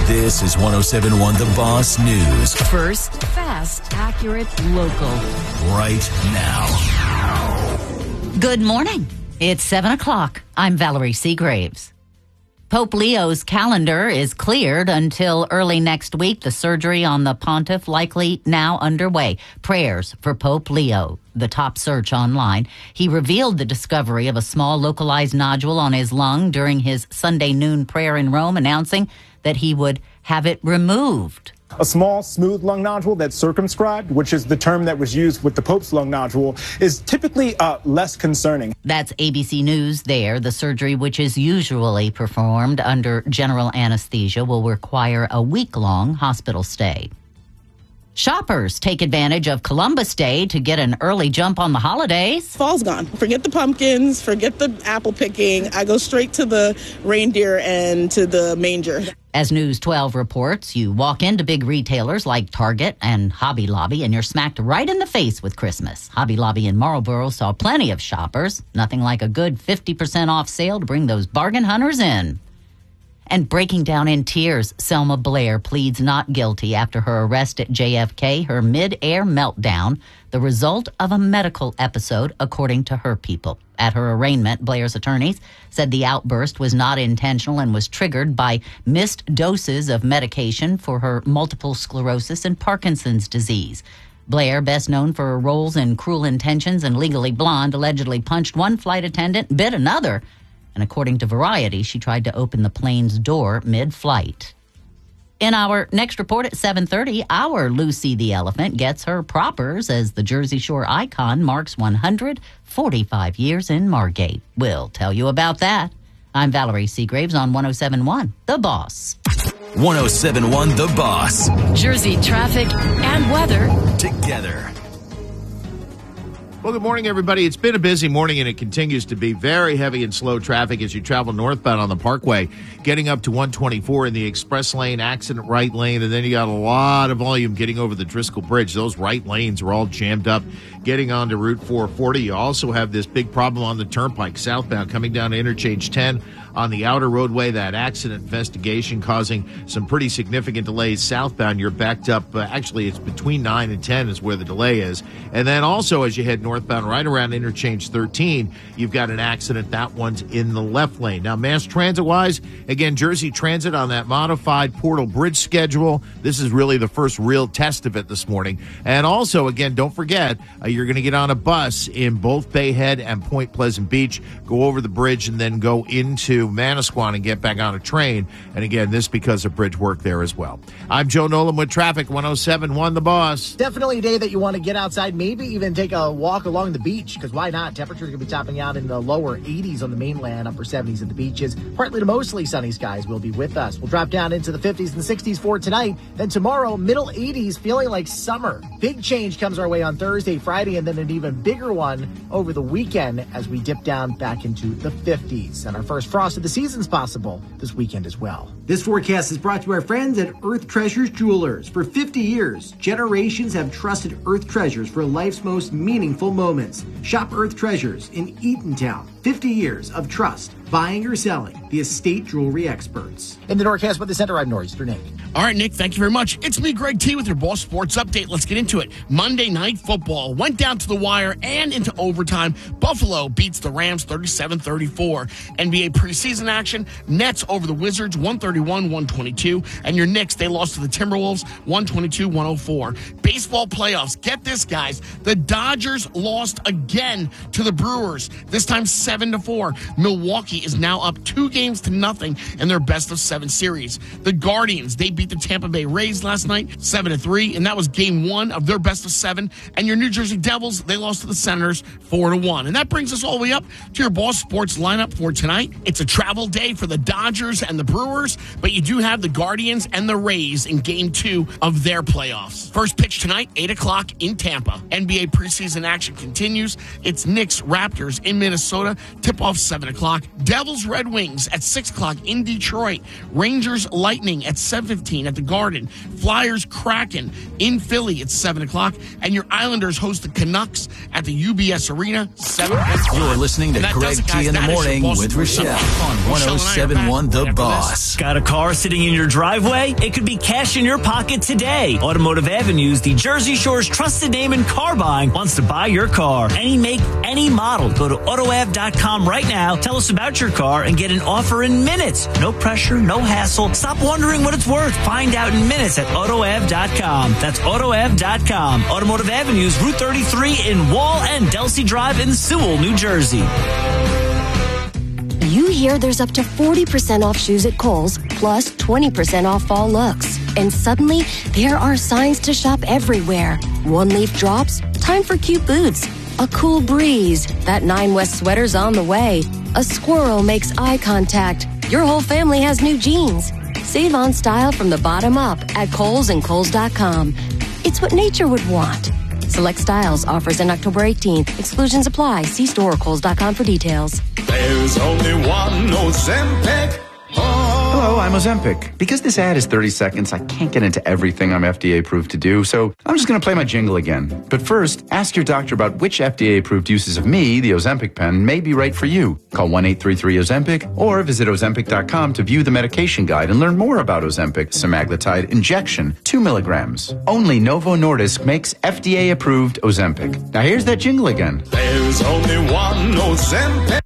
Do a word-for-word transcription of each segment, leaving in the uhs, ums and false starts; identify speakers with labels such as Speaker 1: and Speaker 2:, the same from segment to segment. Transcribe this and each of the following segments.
Speaker 1: This is one oh seven point one The Boss News.
Speaker 2: First, fast, accurate, local.
Speaker 1: Right now.
Speaker 2: Good morning. It's seven o'clock. I'm Valerie Seagraves. Pope Leo's calendar is cleared until early next week. The surgery on the pontiff likely now underway. Prayers for Pope Leo, the top search online. He revealed the discovery of a small localized nodule on his lung during his Sunday noon prayer in Rome, announcing that he would have it removed.
Speaker 3: A small, smooth lung nodule that's circumscribed, which is the term that was used with the Pope's lung nodule, is typically uh, less concerning.
Speaker 2: That's A B C News there. The surgery, which is usually performed under general anesthesia, will require a week-long hospital stay. Shoppers take advantage of Columbus Day to get an early jump on the holidays.
Speaker 4: Fall's gone. Forget the pumpkins, forget the apple picking. I go straight to the reindeer and to the manger.
Speaker 2: As News twelve reports, you walk into big retailers like Target and Hobby Lobby and you're smacked right in the face with Christmas. Hobby Lobby in Marlboro saw plenty of shoppers. Nothing like a good fifty percent off sale to bring those bargain hunters in. And breaking down in tears, Selma Blair pleads not guilty after her arrest at J F K, her mid-air meltdown, the result of a medical episode, according to her people. At her arraignment, Blair's attorneys said the outburst was not intentional and was triggered by missed doses of medication for her multiple sclerosis and Parkinson's disease. Blair, best known for her roles in Cruel Intentions and Legally Blonde, allegedly punched one flight attendant, bit another, and according to Variety, she tried to open the plane's door mid-flight. In our next report at seven thirty, our Lucy the Elephant gets her propers as the Jersey Shore icon marks one hundred forty-five years in Margate. We'll tell you about that. I'm Valerie Seagraves on one oh seven point one The Boss.
Speaker 1: one oh seven point one The Boss.
Speaker 2: Jersey traffic and weather
Speaker 1: together.
Speaker 5: Well, good morning, everybody. It's been a busy morning, and it continues to be very heavy and slow traffic as you travel northbound on the Parkway, getting up to one twenty-four in the express lane, accident right lane, and then you got a lot of volume getting over the Driscoll Bridge. Those right lanes are all jammed up getting onto Route four forty. You also have this big problem on the Turnpike southbound coming down to Interchange ten on the outer roadway. That accident investigation causing some pretty significant delays southbound. You're backed up. Uh, actually, it's between nine and ten is where the delay is. And then also as you head northbound right around Interchange thirteen, you've got an accident. That one's in the left lane. Now, mass transit-wise, again, Jersey Transit on that modified Portal Bridge schedule. This is really the first real test of it this morning. And also, again, don't forget, uh, you're going to get on a bus in both Bay Head and Point Pleasant Beach, go over the bridge, and then go into Manasquan and get back on a train. And again, this because of bridge work there as well. I'm Joe Nolan with traffic, one oh seven point one The Boss.
Speaker 6: Definitely a day that you want to get outside, maybe even take a walk along the beach, because why not? Temperatures going to be topping out in the lower eighties on the mainland, upper seventies at the beaches. Partly to mostly sunny skies will be with us. We'll drop down into the fifties and sixties for tonight. Then tomorrow, middle eighties, feeling like summer. Big change comes our way on Thursday, Friday, and then an even bigger one over the weekend as we dip down back into the fifties. And our first frost of the season's possible this weekend as well.
Speaker 7: This forecast is brought to our friends at Earth Treasures Jewelers. For fifty years, generations have trusted Earth Treasures for life's most meaningful moments. Shop Earth Treasures in Eatontown. fifty years of trust, buying or selling, the estate jewelry experts.
Speaker 6: In the Northcast with the Center, I'm Nor'easter Nick.
Speaker 8: All right, Nick, thank you very much. It's me, Greg T, with your Boss Sports Update. Let's get into it. Monday Night Football went down to the wire and into overtime. Buffalo beats the Rams thirty-seven thirty-four. N B A preseason action, Nets over the Wizards one thirty-one one twenty-two. And your Knicks, they lost to the Timberwolves one twenty-two one oh four. Baseball playoffs, get this, guys. The Dodgers lost again to the Brewers, this time seven to four. Milwaukee is now up two games to nothing in their best of seven series. The Guardians, they beat the Tampa Bay Rays last night seven to three, and that was game one of their best of seven. And your New Jersey Devils, they lost to the Senators four to one. And that brings us all the way up to your Boss Sports lineup for tonight. It's a travel day for the Dodgers and the Brewers, but you do have the Guardians and the Rays in game two of their playoffs. First pitch tonight, eight o'clock in Tampa. N B A preseason action continues. It's Knicks Raptors in Minnesota. Tip off seven o'clock. Devils Red Wings at six o'clock in Detroit. Rangers Lightning at seven fifteen at the Garden. Flyers Kraken in Philly at seven o'clock. And your Islanders host the Canucks at the U B S Arena, seven fifteen.
Speaker 1: You're listening to Greg T in the Morning with Rochelle on one oh seven point one The Boss.
Speaker 9: Got a car sitting in your driveway? It could be cash in your pocket today. Automotive Avenues, the Jersey Shore's trusted name in car buying, wants to buy your car. Any make, any model. Go to auto av dot com right now. Tell us about your car and get an offer in minutes. No pressure, no hassle. Stop wondering what it's worth. Find out in minutes at auto av dot com. That's auto av dot com. Automotive Avenues, Route thirty-three in Wall and Delsey Drive in Sewell, New Jersey.
Speaker 10: You hear there's up to forty percent off shoes at Kohl's, plus twenty percent off fall looks. And suddenly, there are signs to shop everywhere. One leaf drops, time for cute boots. A cool breeze, that Nine West sweater's on the way. A squirrel makes eye contact. Your whole family has new jeans. Save on style from the bottom up at Kohl's and Kohl's dot com. It's what nature would want. Select styles, offers in October eighteenth. Exclusions apply. See store or Kohl's dot com for details.
Speaker 11: There's only one Ozempic. Hello, I'm Ozempic. Because this ad is thirty seconds, I can't get into everything I'm F D A approved to do, so I'm just going to play my jingle again. But first, ask your doctor about which F D A approved uses of me, the Ozempic pen, may be right for you. Call one eight three three Ozempic or visit Ozempic dot com to view the medication guide and learn more about Ozempic semaglutide injection, two milligrams. Only Novo Nordisk makes F D A approved Ozempic. Now here's that jingle again.
Speaker 12: There's only one Ozempic.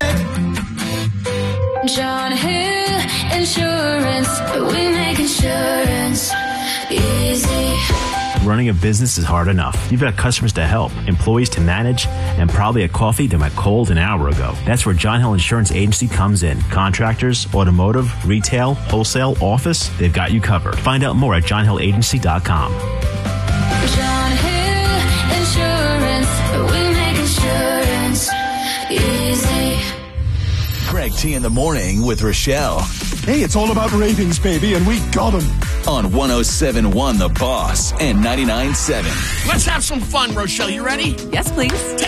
Speaker 13: John Hill Insurance, we make insurance easy.
Speaker 14: Running a business is hard enough. You've got customers to help, employees to manage, and probably a coffee that went cold an hour ago. That's where John Hill Insurance Agency comes in. Contractors, automotive, retail, wholesale, office, they've got you covered. Find out more at john hill agency dot com.
Speaker 13: John Hill Insurance, we make insurance easy.
Speaker 1: Greg T in the Morning with Rochelle.
Speaker 15: Hey, it's all about ratings, baby, and we got them.
Speaker 1: On one oh seven point one The Boss and ninety-nine point seven.
Speaker 8: Let's have some fun, Rochelle. You ready?
Speaker 16: Yes, please.